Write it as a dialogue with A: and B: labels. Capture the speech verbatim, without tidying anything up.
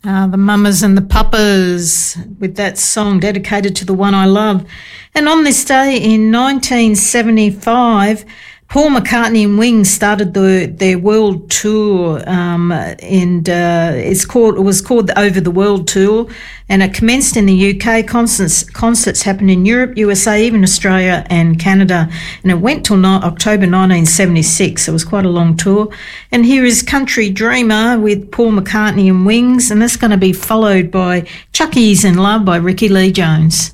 A: Uh, the Mamas and the Papas with that song dedicated to the one I love. And on this day in nineteen seventy-five, Paul McCartney and Wings started the, their world tour, um, and uh, it's called. It was called the Over the World Tour, and it commenced in the U K. Concerts, concerts happened in Europe, U S A, even Australia and Canada, and it went till no, October nineteen seventy-six. It was quite a long tour. And here is Country Dreamer with Paul McCartney and Wings, and that's going to be followed by Chucky's in Love by Ricky Lee Jones.